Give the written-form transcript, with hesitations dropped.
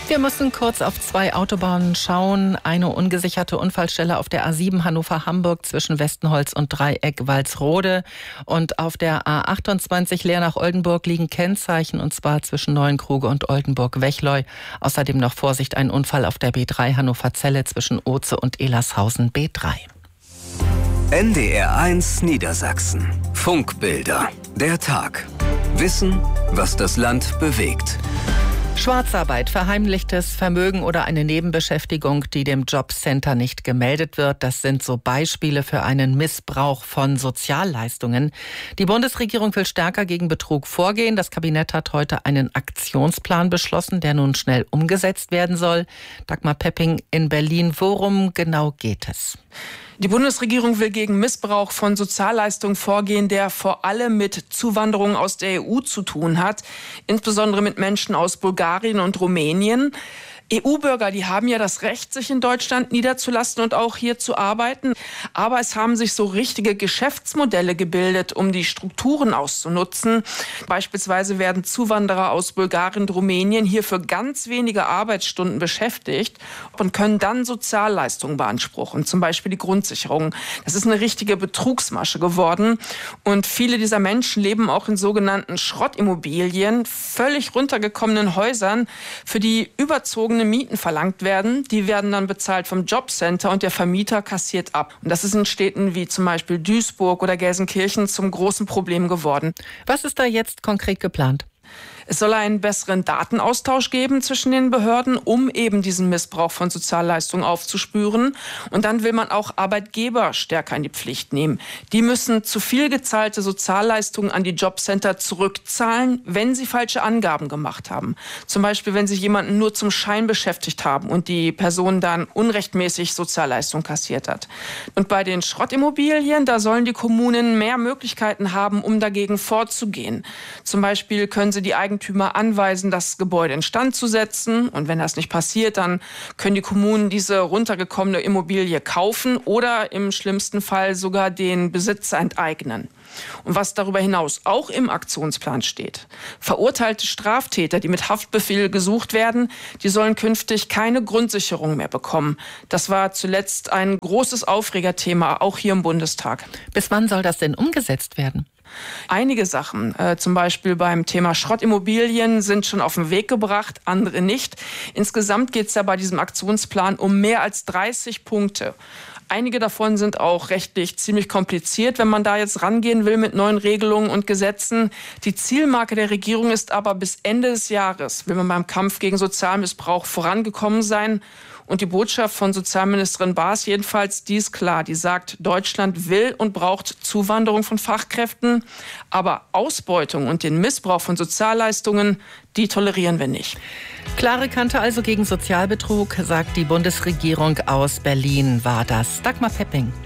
Wir müssen kurz auf 2 Autobahnen schauen. Eine ungesicherte Unfallstelle auf der A7 Hannover-Hamburg zwischen Westenholz und Dreieck Walsrode. Und auf der A28 Leer nach Oldenburg liegen Kennzeichen, und zwar zwischen Neuenkruge und Oldenburg-Wechleu. Außerdem noch Vorsicht, ein Unfall auf der B3 Hannover-Celle zwischen Oze und Elershausen B3. NDR1 Niedersachsen. Funkbilder. Der Tag. Wissen, was das Land bewegt. Schwarzarbeit, verheimlichtes Vermögen oder eine Nebenbeschäftigung, die dem Jobcenter nicht gemeldet wird. Das sind so Beispiele für einen Missbrauch von Sozialleistungen. Die Bundesregierung will stärker gegen Betrug vorgehen. Das Kabinett hat heute einen Aktionsplan beschlossen, der nun schnell umgesetzt werden soll. Dagmar Pepping in Berlin. Worum genau geht es? Die Bundesregierung will gegen Missbrauch von Sozialleistungen vorgehen, der vor allem mit Zuwanderung aus der EU zu tun hat, insbesondere mit Menschen aus Bulgarien und Rumänien. EU-Bürger, die haben ja das Recht, sich in Deutschland niederzulassen und auch hier zu arbeiten. Aber es haben sich so richtige Geschäftsmodelle gebildet, um die Strukturen auszunutzen. Beispielsweise werden Zuwanderer aus Bulgarien und Rumänien hier für ganz wenige Arbeitsstunden beschäftigt und können dann Sozialleistungen beanspruchen, zum Beispiel die Grundsicherung. Das ist eine richtige Betrugsmasche geworden. Und viele dieser Menschen leben auch in sogenannten Schrottimmobilien, völlig runtergekommenen Häusern, für die überzogene Mieten verlangt werden. Die werden dann bezahlt vom Jobcenter und der Vermieter kassiert ab. Und das ist in Städten wie zum Beispiel Duisburg oder Gelsenkirchen zum großen Problem geworden. Was ist da jetzt konkret geplant? Es soll einen besseren Datenaustausch geben zwischen den Behörden, um eben diesen Missbrauch von Sozialleistungen aufzuspüren. Und dann will man auch Arbeitgeber stärker in die Pflicht nehmen. Die müssen zu viel gezahlte Sozialleistungen an die Jobcenter zurückzahlen, wenn sie falsche Angaben gemacht haben. Zum Beispiel, wenn sie jemanden nur zum Schein beschäftigt haben und die Person dann unrechtmäßig Sozialleistungen kassiert hat. Und bei den Schrottimmobilien, da sollen die Kommunen mehr Möglichkeiten haben, um dagegen vorzugehen. Zum Beispiel können sie die Eigentümer anweisen, das Gebäude instand zu setzen. Und wenn das nicht passiert, dann können die Kommunen diese runtergekommene Immobilie kaufen oder im schlimmsten Fall sogar den Besitzer enteignen. Und was darüber hinaus auch im Aktionsplan steht: Verurteilte Straftäter, die mit Haftbefehl gesucht werden, die sollen künftig keine Grundsicherung mehr bekommen. Das war zuletzt ein großes Aufregerthema, auch hier im Bundestag. Bis wann soll das denn umgesetzt werden? Einige Sachen, zum Beispiel beim Thema Schrottimmobilien, sind schon auf den Weg gebracht, andere nicht. Insgesamt geht es ja bei diesem Aktionsplan um mehr als 30 Punkte. Einige davon sind auch rechtlich ziemlich kompliziert, wenn man da jetzt rangehen will mit neuen Regelungen und Gesetzen. Die Zielmarke der Regierung ist aber, bis Ende des Jahres will man beim Kampf gegen Sozialmissbrauch vorangekommen sein. Und die Botschaft von Sozialministerin Baas jedenfalls, die ist klar. Die sagt, Deutschland will und braucht Zuwanderung von Fachkräften. Aber Ausbeutung und den Missbrauch von Sozialleistungen, die tolerieren wir nicht. Klare Kante also gegen Sozialbetrug, sagt die Bundesregierung. Aus Berlin war das. Dagmar Pepping.